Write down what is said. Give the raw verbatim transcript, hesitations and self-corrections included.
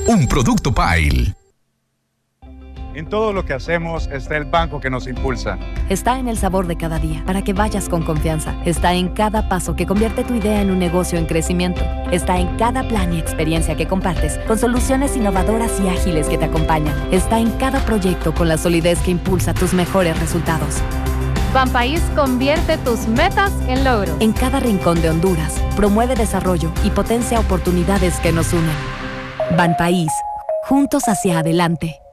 un producto Pile. En todo lo que hacemos está el banco que nos impulsa. Está en el sabor de cada día, para que vayas con confianza. Está en cada paso que convierte tu idea en un negocio en crecimiento. Está en cada plan y experiencia que compartes, con soluciones innovadoras y ágiles que te acompañan. Está en cada proyecto con la solidez que impulsa tus mejores resultados. Banpaís convierte tus metas en logros. En cada rincón de Honduras, promueve desarrollo y potencia oportunidades que nos unen. Banpaís, juntos hacia adelante.